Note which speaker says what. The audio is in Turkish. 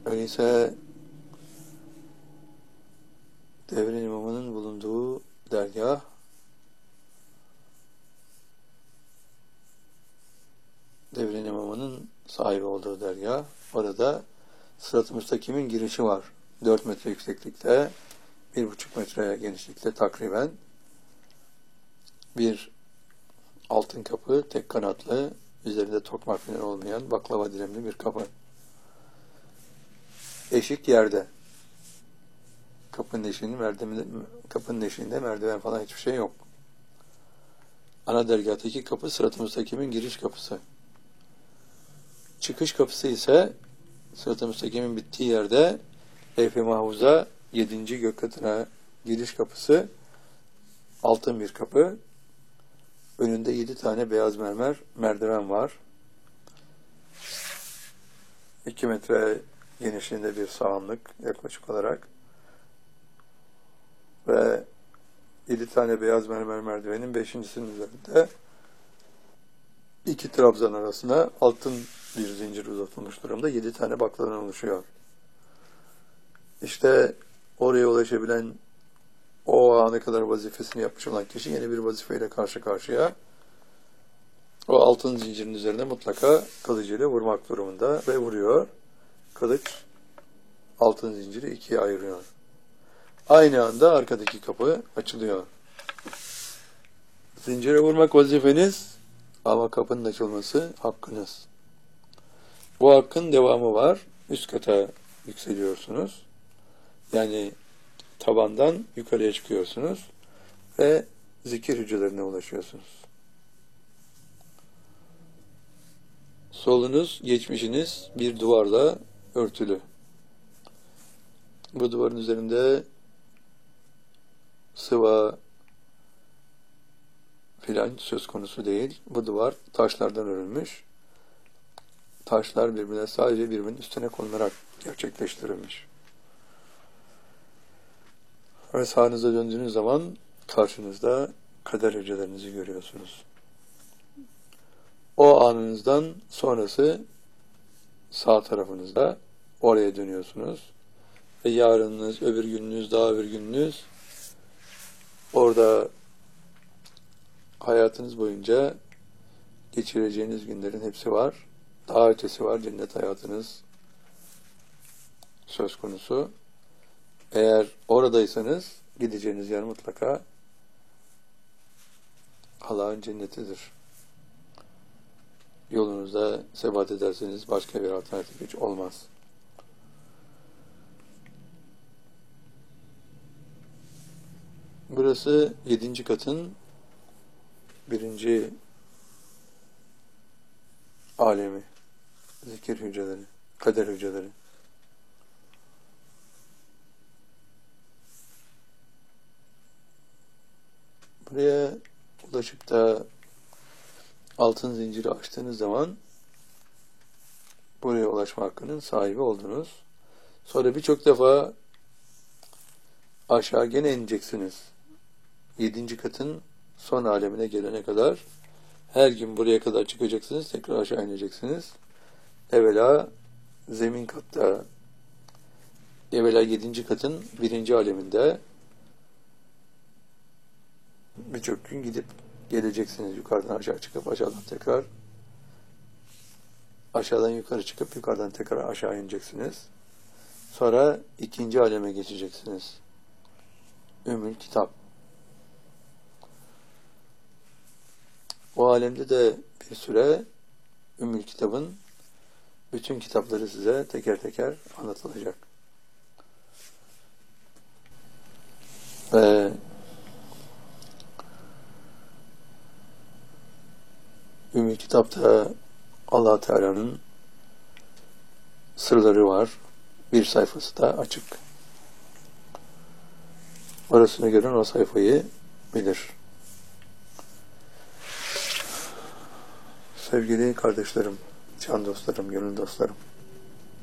Speaker 1: Öyleyse devrin imamının bulunduğu dergah, devrin imamının sahibi olduğu dergah, orada Sırat-ı Müstakim'in girişi var. 4 metre yükseklikte, 1,5 metre genişlikte takriben bir altın kapı, tek kanatlı, üzerinde tokmak falan olmayan baklava dilimli bir kapı. Eşik yerde. Kapının eşiğinde merdiven falan hiçbir şey yok. Ana dergahtaki kapı Sırat-ı Müstakim'in giriş kapısı. Çıkış kapısı ise Sırat-ı Müstakim'in bittiği yerde Levh-i Mahfuz'a 7. gök katına giriş kapısı, altın bir kapı. Önünde 7 tane beyaz mermer merdiven var. 2 metre genişliğinde bir sağanlık yaklaşık olarak. Ve 7 tane beyaz mermer merdivenin 5.'sinin üzerinde 2 trabzan arasına altın bir zincir uzatılmış durumda. 7 tane bakladan oluşuyor. İşte oraya ulaşabilen, o ana kadar vazifesini yapmış olan kişi yeni bir vazifeyle karşı karşıya. O altın zincirin üzerine mutlaka kılıcıyla vurmak durumunda ve vuruyor. Kılıç altın zinciri ikiye ayırıyor. Aynı anda arkadaki kapı açılıyor. Zincire vurmak vazifeniz ama kapının açılması hakkınız. Bu hakkın devamı var. Üst kata yükseliyorsunuz. Yani tabandan yukarıya çıkıyorsunuz ve zikir hücrelerine ulaşıyorsunuz. Solunuz, geçmişiniz bir duvarla örtülü. Bu duvarın üzerinde sıva filan söz konusu değil. Bu duvar taşlardan örülmüş. Taşlar sadece birbirinin üstüne konularak gerçekleştirilmiş. Ve sağınıza döndüğünüz zaman karşınızda kader hücrelerinizi görüyorsunuz. O anınızdan sonrası sağ tarafınızda, oraya dönüyorsunuz. Ve yarınınız, öbür gününüz, daha öbür gününüz, orada hayatınız boyunca geçireceğiniz günlerin hepsi var. Daha ötesi var, cennet hayatınız söz konusu. Eğer oradaysanız gideceğiniz yer mutlaka Allah'ın cennetidir. Yolunuzda sebat ederseniz başka bir alternatif hiç olmaz. Burası 7. katın 1. alemi. Zikir hücreleri, kader hücreleri. Buraya ulaşıp da altın zinciri açtığınız zaman buraya ulaşma hakkının sahibi oldunuz. Sonra birçok defa aşağı gene ineceksiniz. 7. katın son alemine gelene kadar her gün buraya kadar çıkacaksınız, tekrar aşağı ineceksiniz. Evvela zemin katta, evvela 7. katın 1. aleminde birçok gün gidip geleceksiniz. Yukarıdan aşağı çıkıp aşağıdan tekrar, aşağıdan yukarı çıkıp yukarıdan tekrar aşağı ineceksiniz. Sonra 2. aleme geçeceksiniz. Ümmül Kitap. O alemde de bir süre Ümmül Kitab'ın bütün kitapları size teker teker anlatılacak. Ve Ümmül Kitap'ta Allah Teala'nın sırları var. Bir sayfası da açık. Orasını gören o sayfayı bilir. Sevgili kardeşlerim, can dostlarım, gönül dostlarım.